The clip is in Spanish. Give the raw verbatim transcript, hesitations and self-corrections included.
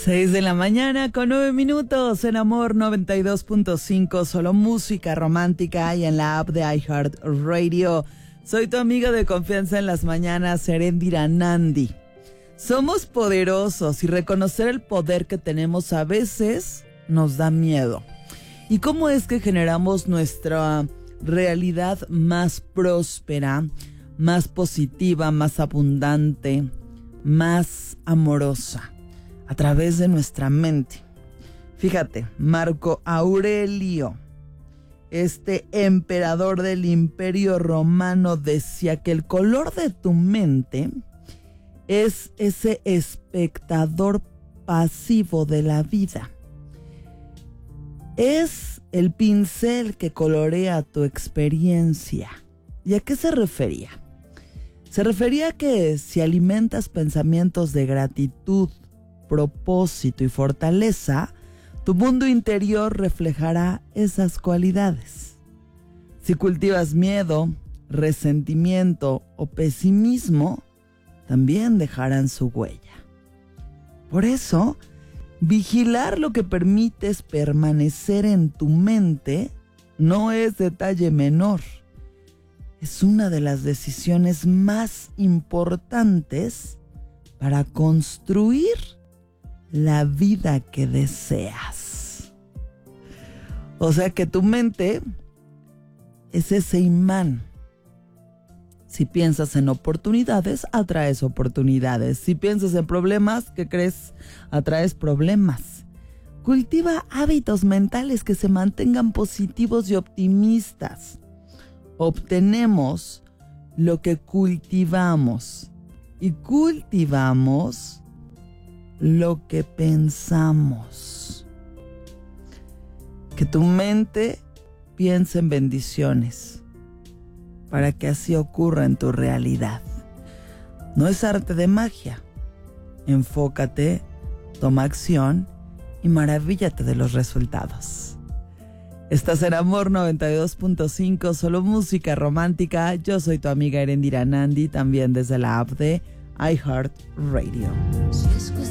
Seis de la mañana con nueve minutos en Amor noventa y dos punto cinco, solo música romántica y en la app de iHeartRadio. Soy tu amiga de confianza en las mañanas, Erendira Nandi. Somos poderosos y reconocer el poder que tenemos a veces nos da miedo. ¿Y cómo es que generamos nuestra realidad más próspera, más positiva, más abundante, más amorosa? A través de nuestra mente. Fíjate, Marco Aurelio, este emperador del Imperio Romano, decía que el color de tu mente es ese espectador pasivo de la vida. Es el pincel que colorea tu experiencia. ¿Y a qué se refería? Se refería a que si alimentas pensamientos de gratitud, propósito y fortaleza, tu mundo interior reflejará esas cualidades. Si cultivas miedo, resentimiento o pesimismo, también dejarán su huella. Por eso, vigilar lo que permites permanecer en tu mente no es detalle menor. Es una de las decisiones más importantes para construir la vida que deseas. O sea que tu mente es ese imán. Si piensas en oportunidades, atraes oportunidades. Si piensas en problemas, ¿qué crees? Atraes problemas. Cultiva hábitos mentales que se mantengan positivos y optimistas. Obtenemos lo que cultivamos y cultivamos lo que pensamos. Que tu mente piense en bendiciones para que así ocurra en tu realidad. No es arte de magia. Enfócate, toma acción y maravíllate de los resultados. Estás en Amor noventa y dos punto cinco, solo música romántica. Yo soy tu amiga Erendira Nandi, también desde la app de iHeartRadio.